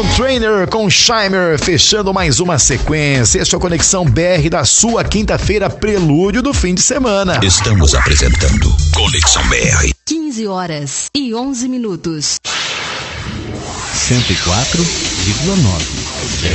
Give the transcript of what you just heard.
Megan Trainor com Shimer, fechando mais uma sequência. Este é a Conexão BR da sua quinta-feira, prelúdio do fim de semana. Estamos apresentando Conexão BR. 15h11. 104,9.